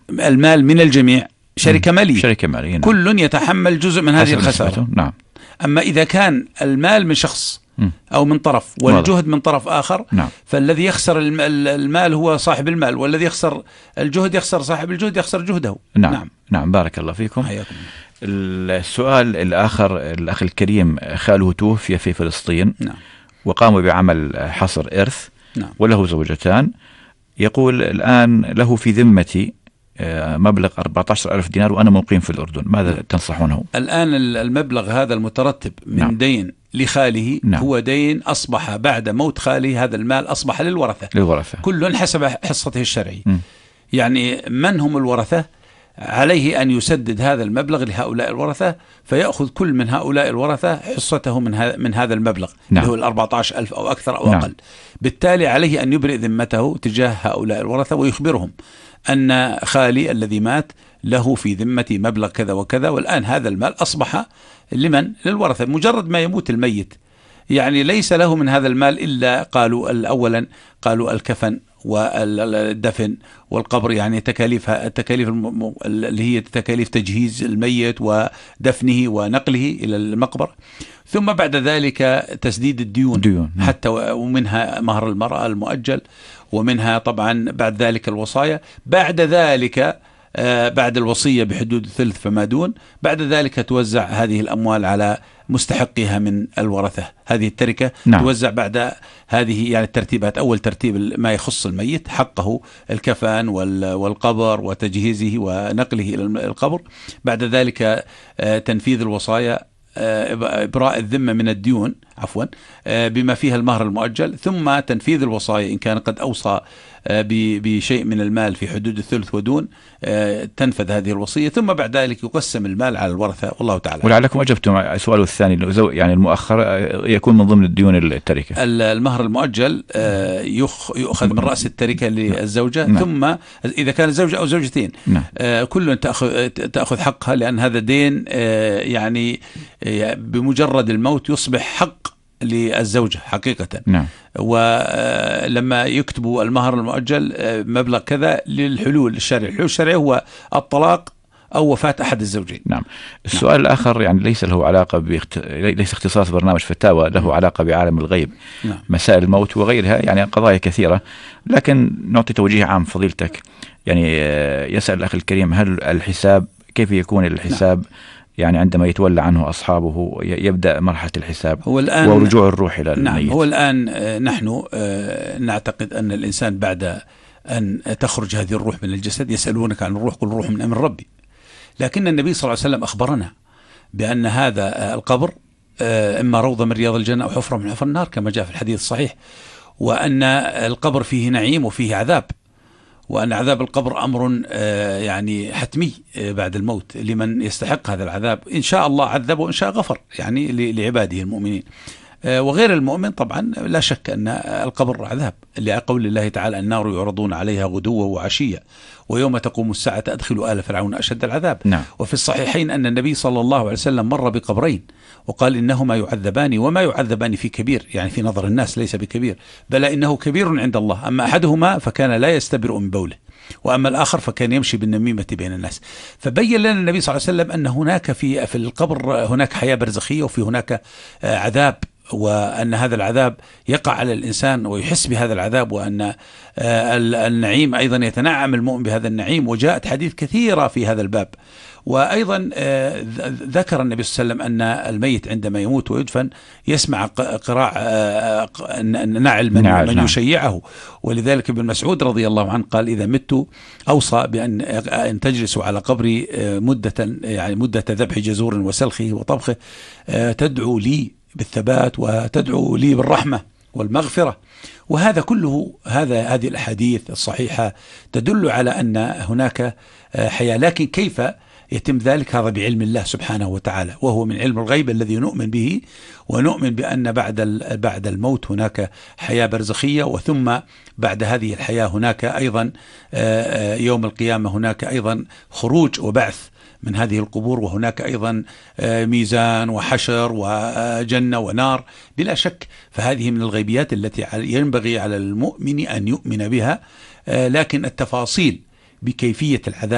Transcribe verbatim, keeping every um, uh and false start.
المال من الجميع شركة مالية، شركة مالية نعم. كل يتحمل جزء من هذه الخسارة. نعم. أما إذا كان المال من شخص أو من طرف والجهد من طرف آخر، نعم. فالذي يخسر المال هو صاحب المال، والذي يخسر الجهد يخسر صاحب الجهد يخسر جهده. نعم. نعم, نعم. بارك الله فيكم. حياكم. السؤال الآخر، الأخ الكريم خاله توفي في فلسطين، نعم. وقاموا بعمل حصر إرث، نعم. وله زوجتان. يقول الآن له في ذمتي مبلغ أربعة عشر ألف دينار وأنا مقيم في الأردن، ماذا نعم. تنصحونه؟ الآن المبلغ هذا المترتب من نعم. دين لخاله، نعم. هو دين أصبح بعد موت خاله هذا المال أصبح للورثة، للورثة. كل حسب حصته الشرعي. م. يعني من هم الورثة عليه أن يسدد هذا المبلغ لهؤلاء الورثة، فيأخذ كل من هؤلاء الورثة حصته من من هذا المبلغ، نعم. اللي هو الأربعة عشر ألف أو أكثر أو نعم. أقل. بالتالي عليه أن يبرئ ذمته تجاه هؤلاء الورثة ويخبرهم أن خالي الذي مات له في ذمتي مبلغ كذا وكذا، والآن هذا المال أصبح لمن؟ للورثة. مجرد ما يموت الميت يعني ليس له من هذا المال إلا قالوا أولا قالوا الكفن والدفن والقبر، يعني تكاليفها التكاليف اللي هي تكاليف تجهيز الميت ودفنه ونقله إلى المقبرة، ثم بعد ذلك تسديد الديون ديون. حتى ومنها مهر المرأة المؤجل، ومنها طبعا بعد ذلك الوصايا، بعد ذلك آه بعد الوصية بحدود ثلث فما دون، بعد ذلك توزع هذه الأموال على مستحقها من الورثة. هذه التركة نعم. توزع بعد هذه يعني الترتيبات. أول ترتيب ما يخص الميت، حقه الكفن والقبر وتجهيزه ونقله إلى القبر، بعد ذلك آه تنفيذ الوصايا، إبراء الذمة من الديون عفوا بما فيها المهر المؤجل، ثم تنفيذ الوصايا إن كان قد أوصى بشيء من المال في حدود الثلث ودون تنفذ هذه الوصية، ثم بعد ذلك يقسم المال على الورثة، والله تعالى. ولعلكم أجبتم على السؤال الثاني، يعني المؤخر يكون من ضمن الديون التركة. المهر المؤجل يؤخذ من رأس التركة للزوجة، نعم. ثم إذا كان زوجة أو زوجتين، نعم. كل تأخذ تأخذ حقها، لأن هذا دين يعني بمجرد الموت يصبح حق للزوجة حقيقة. نعم. ولما يكتبوا المهر المؤجل مبلغ كذا للحلول الشرعي، الحلول الشرعي هو الطلاق أو وفاة أحد الزوجين. نعم. السؤال نعم. الآخر يعني ليس له علاقة بيخت... ليس اختصاص برنامج فتاوى، له علاقة بعالم الغيب، نعم. مسائل الموت وغيرها، يعني قضايا كثيرة، لكن نعطي توجيه عام فضيلتك. يعني يسأل الأخ الكريم، هل الحساب كيف يكون الحساب؟ نعم. يعني عندما يتولى عنه أصحابه يبدأ مرحلة الحساب هو الآن ورجوع الروح إلى الميت. نعم. هو الآن نحن نعتقد أن الإنسان بعد أن تخرج هذه الروح من الجسد، يسألونك عن الروح قل الروح من أمر ربي، لكن النبي صلى الله عليه وسلم أخبرنا بأن هذا القبر إما روضة من رياض الجنة أو حفرة من حفر النار كما جاء في الحديث الصحيح، وأن القبر فيه نعيم وفيه عذاب، وأن عذاب القبر أمر يعني حتمي بعد الموت لمن يستحق هذا العذاب، إن شاء الله عذب وإن شاء غفر يعني لعباده المؤمنين. وغير المؤمن طبعا لا شك أن القبر عذاب، لقول الله تعالى النار يعرضون عليها غدوا وعشيا ويوم تقوم الساعة أدخلوا آل فرعون أشد العذاب. نعم. وفي الصحيحين أن النبي صلى الله عليه وسلم مر بقبرين وقال إنهما يعذبان وما يعذبان في كبير، يعني في نظر الناس ليس بكبير، بل إنه كبير عند الله. أما أحدهما فكان لا يستبرئ من بوله، وأما الآخر فكان يمشي بالنميمة بين الناس. فبين لنا النبي صلى الله عليه وسلم أن هناك في في القبر هناك حياة برزخية وفي هناك عذاب، وأن هذا العذاب يقع على الإنسان ويحس بهذا العذاب، وأن النعيم أيضا يتنعم المؤمن بهذا النعيم، وجاءت حديث كثيرة في هذا الباب. وأيضا ذكر النبي صلى الله عليه وسلم أن الميت عندما يموت ويدفن يسمع قراع نعل من, نعل من نعم. يشيعه، ولذلك ابن مسعود رضي الله عنه قال إذا مت أوصى بأن أن تجلسوا على قبري مدة يعني مدة ذبح جزور وسلخه وطبخه تدعو لي بالثبات وتدعو لي بالرحمة والمغفرة. وهذا كله هذا هذه الأحاديث الصحيحة تدل على أن هناك حياة، لكن كيف يتم ذلك؟ هذا بعلم الله سبحانه وتعالى، وهو من علم الغيب الذي نؤمن به، ونؤمن بأن بعد بعد الموت هناك حياة برزخية، وثم بعد هذه الحياة هناك أيضا يوم القيامة هناك أيضا خروج وبعث من هذه القبور، وهناك أيضا ميزان وحشر وجنة ونار بلا شك. فهذه من الغيبيات التي ينبغي على المؤمن أن يؤمن بها، لكن التفاصيل بكيفية العذاب